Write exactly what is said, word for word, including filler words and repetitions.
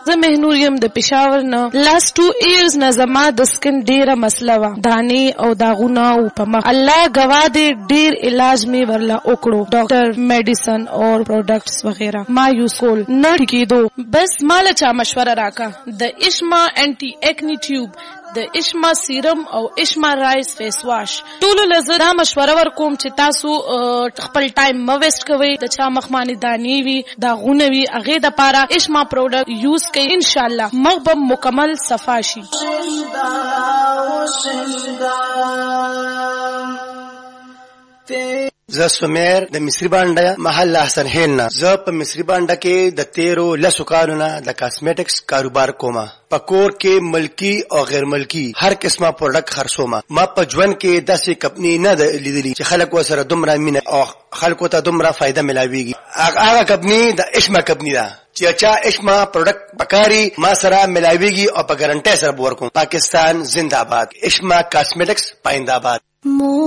زه مهنور یم د پېښور نه. لاست ټو ایئرز نه زما د سکن ډېره مسله وه، دانې او داغونه او په مخ. الله ګواه دی ډېر علاج مې ورله وکړو، ډاکټر، میډیسن او پروډکټس وغیره ما یوز کول، نه ټیکېدو. بس ما له چا مشوره راکه د اشما انټي ایکنی ټیوب، د اشما سیرم او اشما رایس فیس واش. ټولو له زه دا مشوره ورکوم چې تاسو خپل ټایم مه ویسټ کوئ. د چا مخ باندې دانې وي، داغونه وي، هغې دپاره اشما پروډکټ یوز کوئ، انشاءالله مخ به مکمل صفا شي. زه سمیر د مصری بانډه محل احسن هیل نه. زه په مصری بانډه کې د تیرو لسو کالو نه د کاسمیټکس کاروبار کومه. په کور کې ملکی او غیر ملکی هر قسمه پروډکټ خرڅومه. ما په ژوند کې داسې کمپنی نه ده لیدلې چې خلک ورسره دومره مینه او خلکو ته دومره فایده ملاویږي. هغه کمپنی د اشما کمپنی ده چې چا اشما پروډکټ پکاري ما سره ملاویږي او په ګارنټي سره ورکوم. پاکستان زنده باد. اشما کاسمیټکس پاینده آباد.